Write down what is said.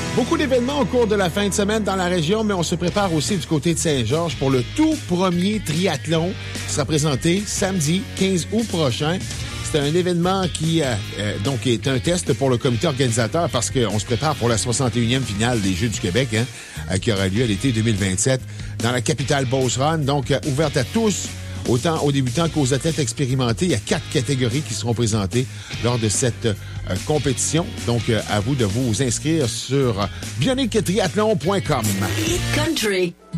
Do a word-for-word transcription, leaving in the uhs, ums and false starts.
Beaucoup d'événements au cours de la fin de semaine dans la région, mais on se prépare aussi du côté de Saint-Georges pour le tout premier triathlon qui sera présenté samedi quinze août prochain. C'est un événement qui euh, euh, donc est un test pour le comité organisateur parce qu'on se prépare pour la soixante et unième finale des Jeux du Québec hein, euh, qui aura lieu à l'été deux mille vingt-sept dans la capitale Beauce-Run. Donc, euh, ouverte à tous, autant aux débutants qu'aux athlètes expérimentés. Il y a quatre catégories qui seront présentées lors de cette euh, compétition. Donc, euh, à vous de vous inscrire sur bionic triathlon point com. Hit Country.